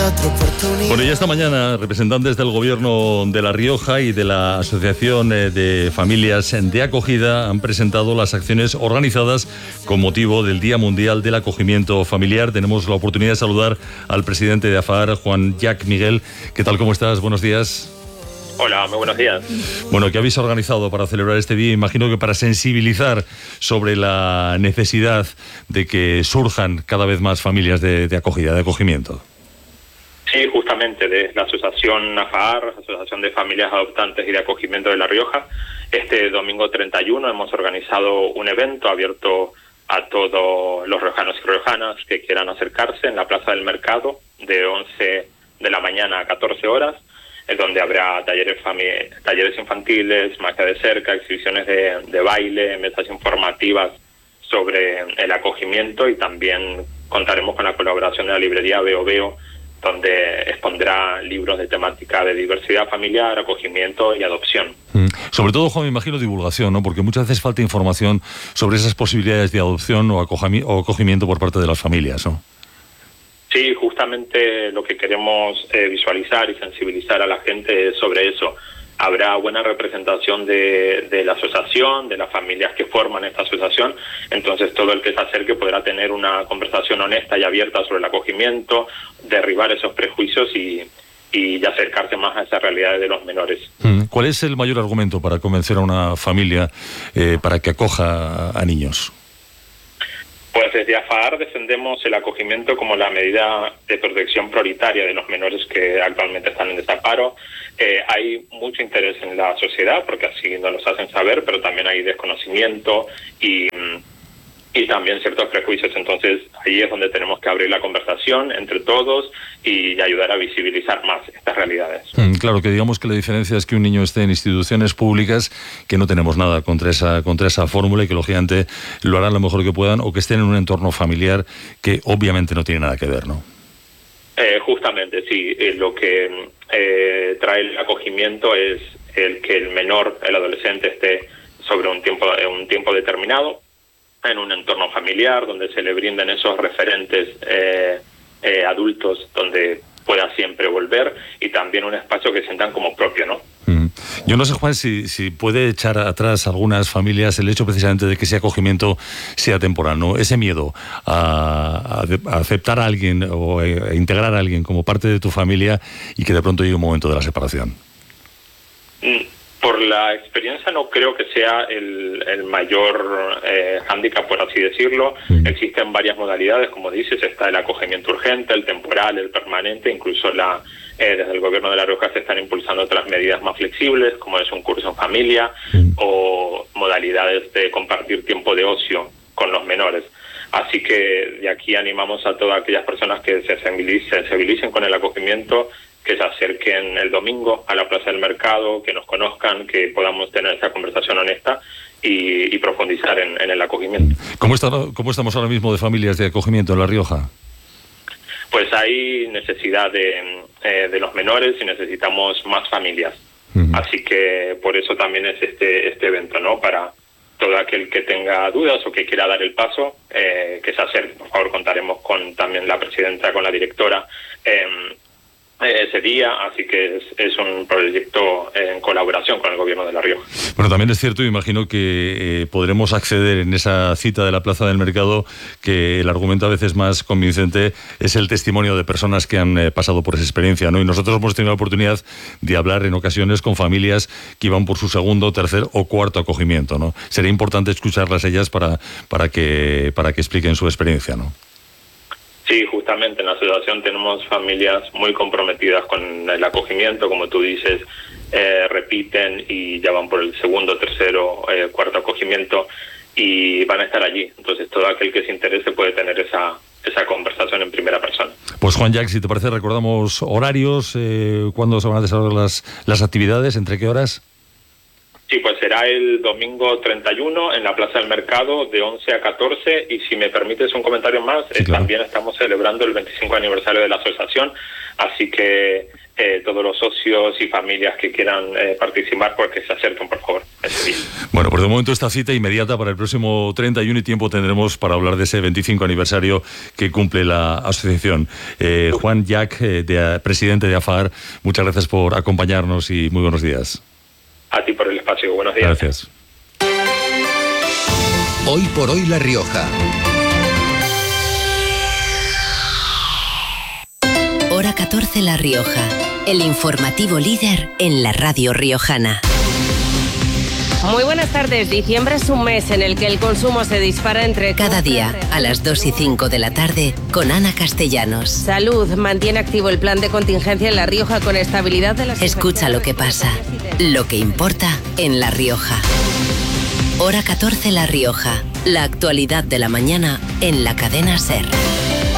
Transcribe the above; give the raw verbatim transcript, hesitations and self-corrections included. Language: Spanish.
Bueno, y esta mañana representantes del Gobierno de La Rioja y de la Asociación de Familias de Acogida han presentado las acciones organizadas con motivo del Día Mundial del Acogimiento Familiar. Tenemos la oportunidad de saludar al presidente de AFAAR, Juan Jacques Miguel. ¿Qué tal? ¿Cómo estás? Buenos días. Hola, muy buenos días. Bueno, ¿qué habéis organizado para celebrar este día? Imagino que para sensibilizar sobre la necesidad de que surjan cada vez más familias de, de acogida, de acogimiento. Sí, justamente, de la Asociación AFAAR, Asociación de Familias Adoptantes y de Acogimiento de La Rioja, este domingo treinta y uno hemos organizado un evento abierto a todos los riojanos y riojanas que quieran acercarse en la Plaza del Mercado de once de la mañana a catorce horas, en donde habrá talleres fami- talleres infantiles, magia de cerca, exhibiciones de, de baile, mesas informativas sobre el acogimiento, y también contaremos con la colaboración de la librería Veo Veo, donde expondrá libros de temática de diversidad familiar, acogimiento y adopción. Mm. Sobre todo, Juan, me imagino divulgación, ¿no? Porque muchas veces falta información sobre esas posibilidades de adopción o, acogimi- o acogimiento por parte de las familias, ¿no? Sí, justamente lo que queremos eh, visualizar y sensibilizar a la gente es sobre eso. Habrá buena representación de, de la asociación, de las familias que forman esta asociación, entonces todo el que se acerque podrá tener una conversación honesta y abierta sobre el acogimiento, derribar esos prejuicios y, y acercarse más a esas realidades de los menores. ¿Cuál es el mayor argumento para convencer a una familia eh, para que acoja a niños? Pues desde AFAAR defendemos el acogimiento como la medida de protección prioritaria de los menores que actualmente están en desamparo. Eh, hay mucho interés en la sociedad, porque así nos lo hacen saber, pero también hay desconocimiento y, y también ciertos prejuicios. Entonces ahí es donde tenemos que abrir la conversación entre todos y ayudar a visibilizar más estas realidades. Mm, claro, que digamos que la diferencia es que un niño esté en instituciones públicas, que no tenemos nada contra esa, contra esa fórmula y que lógicamente lo harán lo mejor que puedan, o que estén en un entorno familiar que obviamente no tiene nada que ver, ¿no? Eh, justamente, sí. Eh, lo que eh, trae el acogimiento es el que el menor, el adolescente, esté sobre un tiempo, un tiempo determinado en un entorno familiar donde se le brinden esos referentes eh, eh, adultos donde pueda siempre volver, y también un espacio que sientan como propio, ¿no? Mm. Yo no sé, Juan, si, si puede echar atrás algunas familias el hecho precisamente de que ese acogimiento sea temporal, ¿no? Ese miedo a, a, a aceptar a alguien o a integrar a alguien como parte de tu familia y que de pronto llegue un momento de la separación. Por la experiencia no creo que sea el, el mayor eh, hándicap, por así decirlo. Mm. Existen varias modalidades, como dices, está el acogimiento urgente, el temporal, el permanente, incluso la eh, desde el Gobierno de La Rioja se están impulsando otras medidas más flexibles, como es un curso en familia mm. o modalidades de compartir tiempo de ocio con los menores. Así que de aquí animamos a todas aquellas personas que se sensibilicen, sensibilicen con el acogimiento, que se acerquen el domingo a la Plaza del Mercado, que nos conozcan, que podamos tener esa conversación honesta y, y profundizar en, en el acogimiento. ¿Cómo, está, ¿Cómo estamos ahora mismo de familias de acogimiento en La Rioja? Pues hay necesidad de, eh, de los menores y necesitamos más familias. Uh-huh. Así que por eso también es este, este evento, ¿no? Para todo aquel que tenga dudas o que quiera dar el paso, eh, que se acerque. Por favor, contaremos con también la presidenta, con la directora, eh, ese día, así que es, es un proyecto en colaboración con el Gobierno de La Rioja. Bueno, también es cierto, imagino que eh, podremos acceder en esa cita de la Plaza del Mercado, que el argumento a veces más convincente es el testimonio de personas que han eh, pasado por esa experiencia, ¿no? Y nosotros hemos tenido la oportunidad de hablar en ocasiones con familias que iban por su segundo, tercer o cuarto acogimiento, ¿no? Sería importante escucharlas ellas para, para, que, para que expliquen su experiencia, ¿no? Sí, justamente en la asociación tenemos familias muy comprometidas con el acogimiento, como tú dices, eh, repiten y ya van por el segundo, tercero, eh, cuarto acogimiento y van a estar allí. Entonces todo aquel que se interese puede tener esa, esa conversación en primera persona. Pues Juan Jacques, si te parece, recordamos horarios, eh, cuándo se van a desarrollar las, las actividades, ¿entre qué horas? Sí, pues será el domingo treinta y uno en la Plaza del Mercado de once a catorce, y si me permites un comentario más, sí, eh, claro. también estamos celebrando el veinticinco aniversario de la asociación, así que eh, todos los socios y familias que quieran eh, participar, pues que se acerquen, por favor, ese día. Bueno, pues de momento esta cita inmediata para el próximo treinta y uno, y tiempo tendremos para hablar de ese veinticinco aniversario que cumple la asociación. Eh, Juan Llach, eh, de, presidente de A F A R, muchas gracias por acompañarnos y muy buenos días. A ti por el espacio, buenos días. Gracias. Hoy por hoy La Rioja. Hora catorce La Rioja, el informativo líder en la radio riojana. Muy buenas tardes. Diciembre es un mes en el que el consumo se dispara entre... Cada día, a las dos y cinco de la tarde, con Ana Castellanos. Salud mantiene activo el plan de contingencia en La Rioja con estabilidad de las... Escucha lo que pasa, lo que importa en La Rioja. Hora catorce La Rioja, la actualidad de la mañana en la cadena SER.